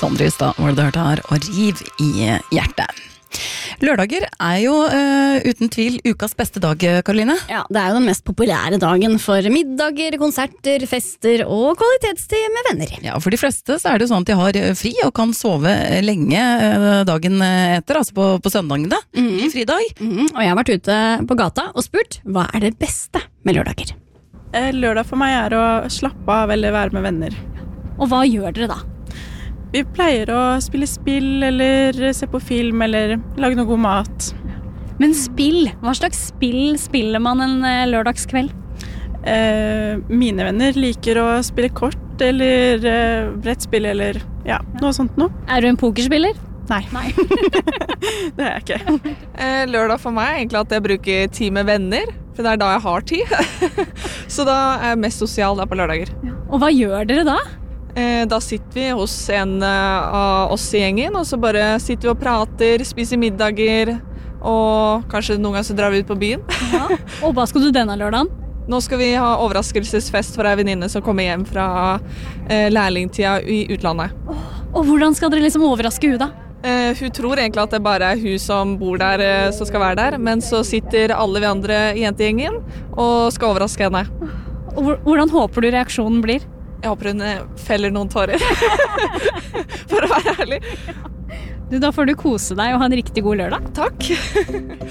Sondre Justad var det hørte her, og Riv i hjertet. Lørdager jo uten tvil ukas beste dag, Karoline. Ja, det jo den mest populære dagen for middager, konserter, fester og kvalitetstid med venner. Ja, for de fleste så det jo sånn at de har fri og kan sove lenge dagen etter, altså på søndagene, i fridag. Og jeg har vært ute på gata og spurt, hva det beste med lørdager? Lørdag for meg å slappe av eller være med venner. Og hva gjør dere da? Vi pleier å spille spill, eller se på film, eller lage noe god mat. Men spill, hva slags spill spiller man en lørdagskveld? Mine venner liker å spille kort, eller brettspill, eller ja, noe sånt noe. Du en pokerspiller? Nei. Det jeg ikke. Lørdag for meg egentlig at jeg bruker tid med venner, for det da jeg har tid. Så da jeg mest sosial da på lørdager. Og hva gjør dere da? Da sitter vi hos en av oss i gjengen, og så bare sitter vi og prater, spiser middager, og kanskje noen ganger så drar vi ut på byen. Ja. Og hva skal du denne lørdagen? Nå skal vi ha overraskelsesfest for en venninne som kommer hjem fra lærlingtida i utlandet. Og hvordan skal dere liksom overraske hun da? Hun tror egentlig at det bare hun som bor der som skal være der, men så sitter alle vi andre i jentegjengen og skal overraske henne. Og hvordan håper du reaksjonen blir? Jeg håper hun feller noen tårer, for å være ærlig. Da får du kose deg og ha en riktig god lørdag. Takk.